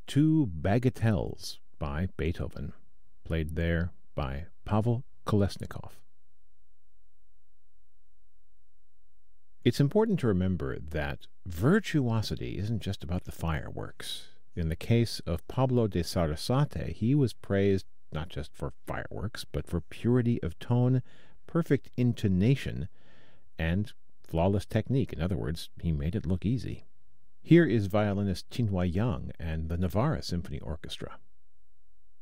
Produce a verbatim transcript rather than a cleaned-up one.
Two Bagatelles by Beethoven, played there by Pavel Kolesnikov. It's important to remember that virtuosity isn't just about the fireworks. In the case of Pablo de Sarasate, he was praised not just for fireworks, but for purity of tone, perfect intonation, and flawless technique. In other words, he made it look easy. Here is violinist Qinhua Yang and the Navarra Symphony Orchestra.